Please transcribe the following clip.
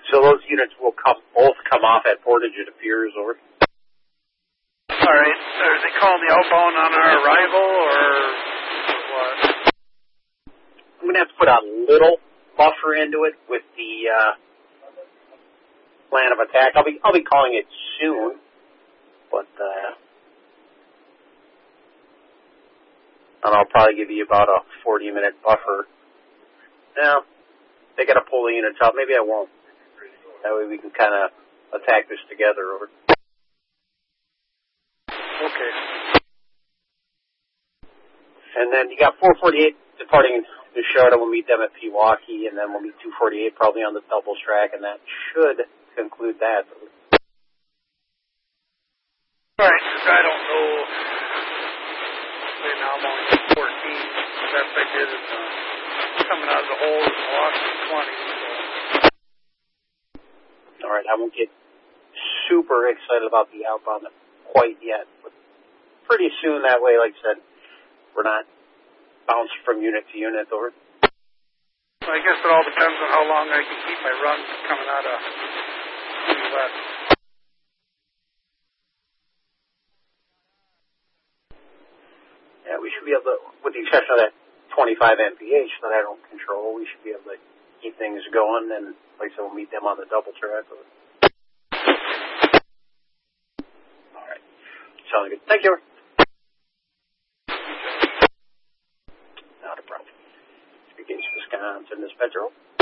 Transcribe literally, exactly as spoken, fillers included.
So those units will come, both come off at Portage, it appears, over. All right. Are they calling the outbound on our arrival, or, or what? I'm going to have to put a little buffer into it with the uh, plan of attack. I'll be I'll be calling it soon, but uh, and I'll probably give you about a forty minute buffer. Now, they got to pull the units out. Maybe I won't. That way we can kind of attack this together. Over. Okay. And then you got four forty-eight departing Neshota. We'll meet them at Pewaukee, and then we'll meet two forty-eight probably on the doubles track, and that should conclude that. All right, because I don't know. Right now I'm only fourteen. The best I did is uh, coming out of the hole is Milwaukee twenty. So. All right, I won't get super excited about the outbound quite yet, but pretty soon that way, like I said, we're not bounced from unit to unit over. Well, I guess it all depends on how long I can keep my run coming out of the west. Yeah, we should be able to, with the exception of that twenty-five M P H that I don't control, we should be able to keep things going, and like I said, we'll meet them on the double track. All right. Sounds good. Thank you. Not a problem. Speaking of Wisconsin, this Pedro.